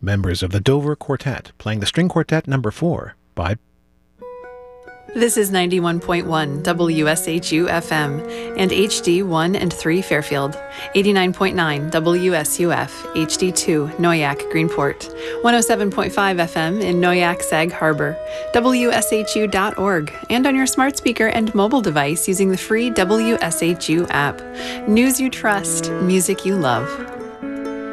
members of the Dover Quartet playing the String Quartet No. 4 by... This is 91.1 WSHU FM and HD 1 and 3 Fairfield, 89.9 WSUF HD 2 Noyak Greenport, 107.5 FM in Noyak Sag Harbor, WSHU.org, and on your smart speaker and mobile device using the free WSHU app. News you trust, music you love.